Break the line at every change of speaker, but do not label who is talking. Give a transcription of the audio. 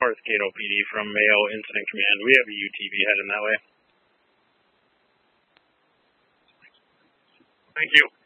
Northgate OPD from Mayo Incident Command. We have a UTV heading that way.
Thank you.